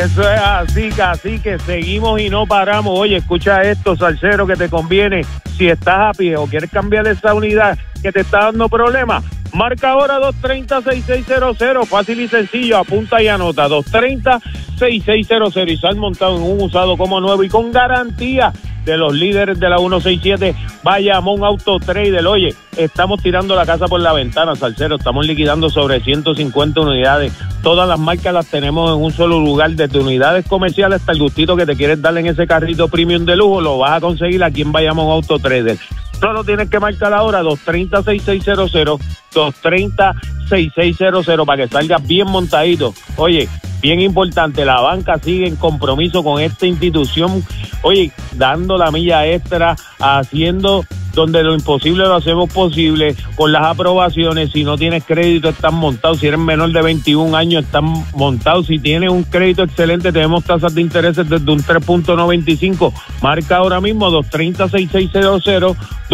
Eso es así, cacique, seguimos y no paramos. Oye, escucha esto, salsero, que te conviene. Si estás a pie o quieres cambiar esa unidad que te está dando problemas, marca ahora 230-6600, fácil y sencillo, apunta y anota, 230-6600, y sal montado en un usado como nuevo y con garantía de los líderes de la 167, Bayamón Auto Trader. Oye, estamos tirando la casa por la ventana, salsero, estamos liquidando sobre 150 unidades, todas las marcas las tenemos en un solo lugar, desde unidades comerciales hasta el gustito que te quieres darle en ese carrito premium de lujo, lo vas a conseguir aquí en Bayamón Auto Trader. Solo tienes que marcar ahora 230-6600, 230-6600, para que salgas bien montadito. Oye, bien importante, la banca sigue en compromiso con esta institución, oye, dando la milla extra, haciendo donde lo imposible lo hacemos posible, con las aprobaciones. Si no tienes crédito, están montados. Si eres menor de 21 años, están montados. Si tienes un crédito excelente, tenemos tasas de intereses desde un 3.95. Marca ahora mismo 230-6600,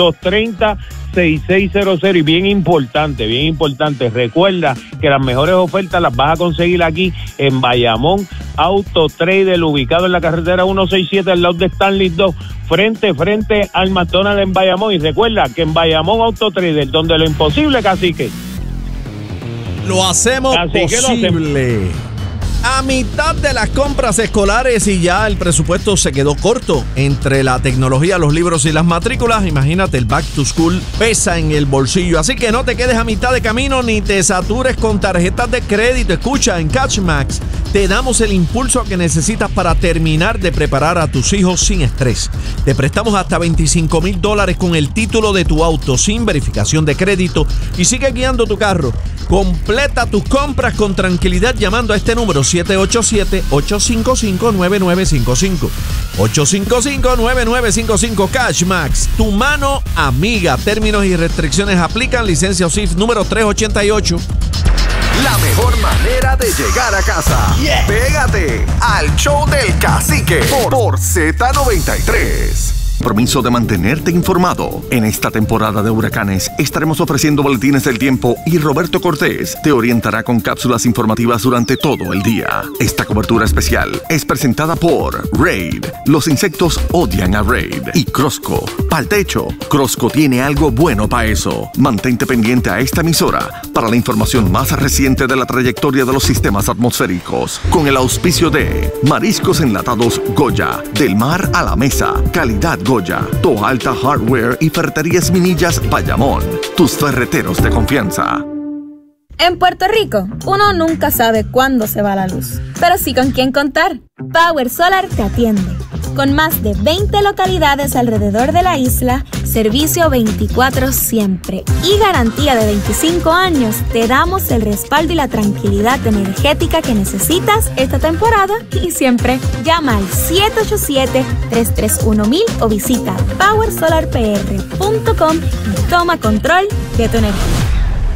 230-6600. Y bien importante, recuerda que las mejores ofertas las vas a conseguir aquí en Bayamón Auto Trader, ubicado en la carretera 167 al lado de Stanley 2, frente al McDonald's en Bayamón. Y recuerda que en Bayamón Auto Trader, donde lo imposible, cacique, lo hacemos posible. A mitad de las compras escolares y ya el presupuesto se quedó corto entre la tecnología, los libros y las matrículas. Imagínate, el Back to School pesa en el bolsillo. Así que no te quedes a mitad de camino ni te satures con tarjetas de crédito. Escucha, en CashMax te damos el impulso que necesitas para terminar de preparar a tus hijos sin estrés. Te prestamos hasta $25,000 con el título de tu auto sin verificación de crédito y sigue guiando tu carro. Completa tus compras con tranquilidad llamando a este número 787-855-9955. 855-9955. CashMax, tu mano amiga. Términos y restricciones aplican. Licencia OSIF número 388. La mejor manera de llegar a casa. Yeah. Pégate al show del cacique por Z93. Compromiso de mantenerte informado. En esta temporada de huracanes estaremos ofreciendo boletines del tiempo y Roberto Cortés te orientará con cápsulas informativas durante todo el día. Esta cobertura especial es presentada por Raid. Los insectos odian a Raid. Y Crosco. Pa'l techo. Crosco tiene algo bueno para eso. Mantente pendiente a esta emisora para la información más reciente de la trayectoria de los sistemas atmosféricos. Con el auspicio de Mariscos Enlatados Goya. Del mar a la mesa. Calidad Goya, Toalta Hardware y Ferreterías Minillas Bayamón, tus ferreteros de confianza. En Puerto Rico, uno nunca sabe cuándo se va la luz, pero sí con quién contar. Power Solar te atiende. Con más de 20 localidades alrededor de la isla, servicio 24 siempre y garantía de 25 años, te damos el respaldo y la tranquilidad energética que necesitas esta temporada y siempre. Llama al 787-331-1000 o visita powersolarpr.com y toma control de tu energía.